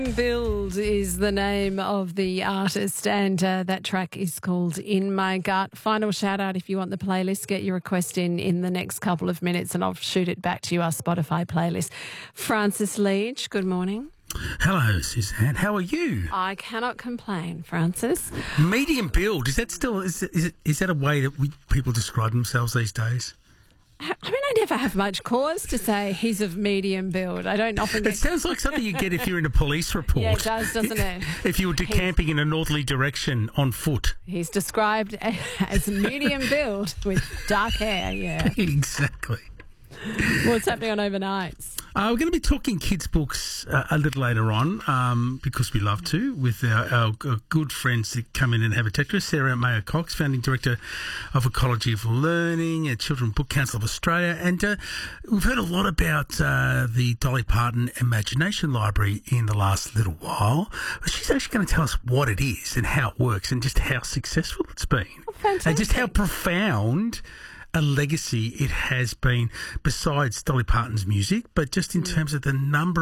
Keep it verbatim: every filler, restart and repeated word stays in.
Build is the name of the artist, and uh, that track is called In My Gut. Final shout out if you want the playlist. Get your request in in the next couple of minutes and I'll shoot it back to you, our Spotify playlist. Francis Leach, good morning. Hello, Suzanne. How are you? I cannot complain, Francis. Medium build, is that still, is, is, it, is that a way that we, people describe themselves these days? I mean, I never have much cause to say he's of medium build. I don't often get... It sounds like something you get if you're in a police report. Yeah, it does, doesn't it? If you were decamping in a northerly direction on foot. He's described as medium build with dark hair, yeah. Exactly. What's happening on Overnights? Uh, we're going to be talking kids' books uh, a little later on um, because we love to, with our, our, our good friends that come in and have a chat to us. Sarah Mayer Cox, Founding Director of Ecology of Learning at Children's Book Council of Australia. And uh, we've heard a lot about uh, the Dolly Parton Imagination Library in the last little while. She's actually going to tell us what it is and how it works and just how successful it's been. Oh, fantastic. And just how profound a legacy it has been, besides Dolly Parton's music, but just in terms of the number